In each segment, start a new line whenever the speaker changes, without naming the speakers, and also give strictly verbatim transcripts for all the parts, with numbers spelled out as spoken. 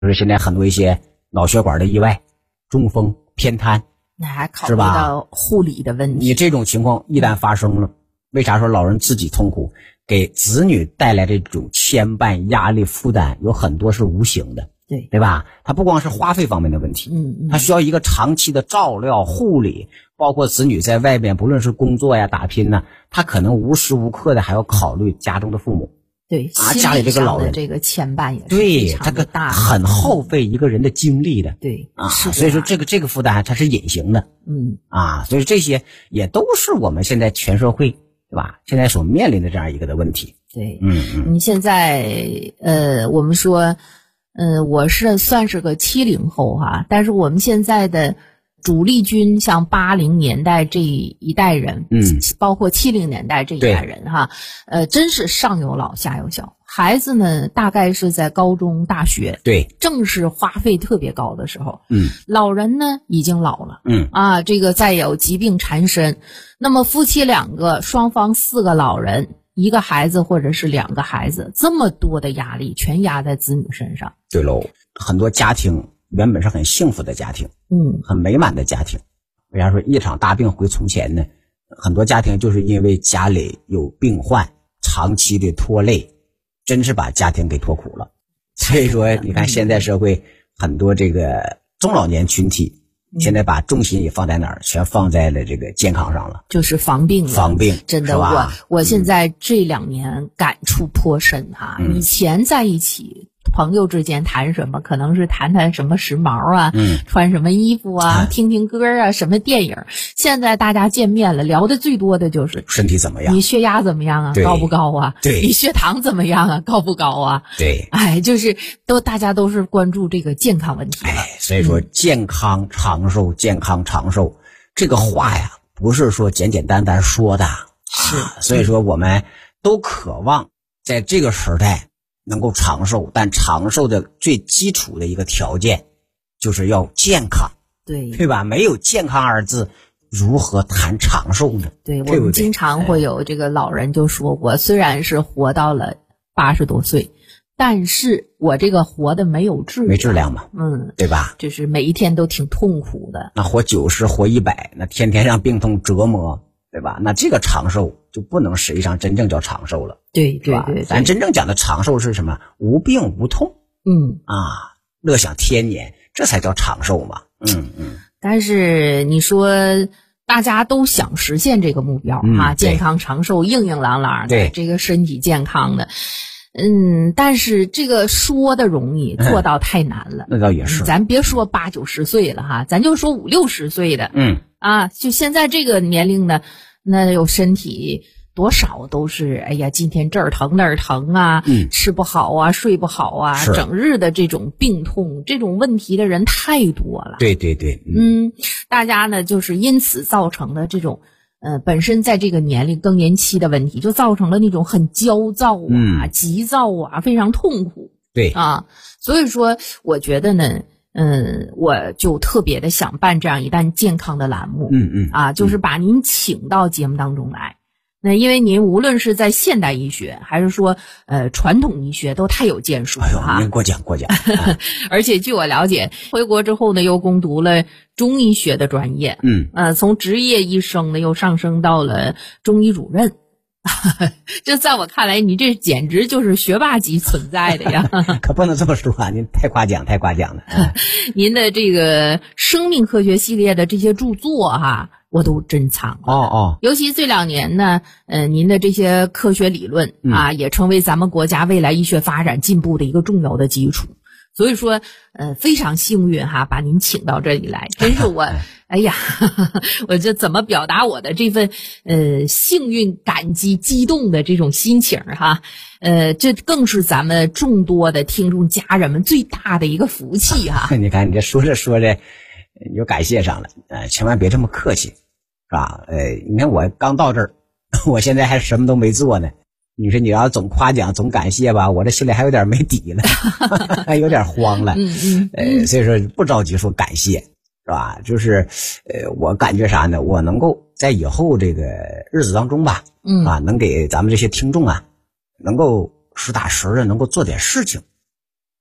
就是现在很多一些脑血管的意外、中风、偏瘫，
那还考虑到护理的问题。
你这种情况一旦发生了，为啥说老人自己痛苦，给子女带来这种牵绊、压力、负担，有很多是无形的，
对
对吧？它不光是花费方面的问题，
嗯嗯，
它需要一个长期的照料、护理，包括子女在外边不论是工作呀、打拼呢，他可能无时无刻的还要考虑家中的父母。
对
啊，家里这个老人
这个牵绊也是
对
非常的大，
这个很耗费一个人的精力的。
对
啊，
是
所以说这个这个负担它是隐形的。
嗯
啊，所以这些也都是我们现在全社会对吧？现在所面临的这样一个的问题。
对，
嗯嗯，
你现在呃，我们说，呃，我是算是个七零后哈，但是我们现在的主力军像八零年代这一代人，
嗯，
包括七零年代这一代人哈，呃，真是上有老下有小，孩子呢大概是在高中、大学，
对，
正是花费特别高的时候，
嗯，
老人呢已经老了，
嗯
啊，这个再有疾病缠身，那么夫妻两个，双方四个老人。一个孩子或者是两个孩子，这么多的压力全压在子女身上。
对喽，很多家庭原本是很幸福的家庭，
嗯，
很美满的家庭，为啥说一场大病回从前呢？很多家庭就是因为家里有病患，长期的拖累，真是把家庭给拖苦了。所以说，你看现在社会很多这个中老年群体。现在把重心也放在哪儿？全放在了这个健康上了，
就是防病了。
防病，
真的，我我现在这两年感触颇深哈。嗯、以前在一起，朋友之间谈什么，可能是谈谈什么时髦啊，
嗯，
穿什么衣服啊，嗯、听听歌啊，什么电影。现在大家见面了，聊的最多的就是
身体怎么样，
你血压怎么样啊，高不高啊？
对，
你血糖怎么样啊，高不高啊？
对，
哎，就是都大家都是关注这个健康问题了。
哎，所以说健康长寿，健康长寿这个话呀，不是说简简单单说的，
是、
啊，所以说我们都渴望在这个时代能够长寿，但长寿的最基础的一个条件就是要健康，
对
对吧？没有健康二字，如何谈长寿呢？
对，我们经常会有这个老人就说，我虽然是活到了八十多岁，但是我这个活的没有质量，
没质量嘛，
嗯，
对吧？
就是每一天都挺痛苦的。
那活九十，活一百，那天天让病痛折磨，对吧？那这个长寿就不能实际上真正叫长寿了，
对对 对, 对，
咱真正讲的长寿是什么？无病无痛，
嗯
啊，乐享天年，这才叫长寿嘛。嗯嗯。
但是你说大家都想实现这个目标、
嗯、
啊，健康长寿，硬硬朗朗的，
对，
这个身体健康的。嗯，但是这个说的容易，做到太难了。
嗯、那倒也是，
咱别说八九十岁了哈，咱就说五六十岁的，
嗯
啊，就现在这个年龄呢，那有身体多少都是，哎呀，今天这儿疼那儿疼啊，
嗯，
吃不好啊，睡不好啊，整日的这种病痛，这种问题的人太多了。
对对对，
嗯，嗯大家呢就是因此造成的这种。呃，本身在这个年龄更年期的问题，就造成了那种很焦躁啊、
嗯、
急躁啊，非常痛苦。
对
啊，所以说，我觉得呢，嗯，我就特别的想办这样一档健康的栏目，
嗯嗯，
啊，就是把您请到节目当中来。那因为您无论是在现代医学还是说呃传统医学都太有建树了哈。
哎呦，您过奖过奖。啊、
而且据我了解，回国之后呢，又攻读了中医学的专业，
嗯，
呃，从职业医生呢又上升到了中医主任。这在我看来，你这简直就是学霸级存在的呀！
可不能这么说啊，您太夸奖太夸奖了。啊、
您的这个生命科学系列的这些著作哈。我都珍藏
哦哦，
尤其这两年呢，呃，您的这些科学理论啊，
嗯、
也成为咱们国家未来医学发展进步的一个重要的基础。所以说，呃，非常幸运哈，把您请到这里来，真是我，哎呀，我这怎么表达我的这份呃幸运、感激、激动的这种心情哈？呃，这更是咱们众多的听众家人们最大的一个福气哈。
你看，你这说着说着。又感谢上了，呃，千万别这么客气，是吧？呃，你看我刚到这儿，我现在还什么都没做呢。你说你要总夸奖、总感谢吧，我这心里还有点没底了，还有点慌了。
嗯嗯。
呃，所以说不着急说感谢，是吧？就是，呃，我感觉啥呢？我能够在以后这个日子当中吧，
嗯
啊，能给咱们这些听众啊，能够实打实的能够做点事情。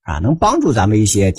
啊，能帮助咱们一些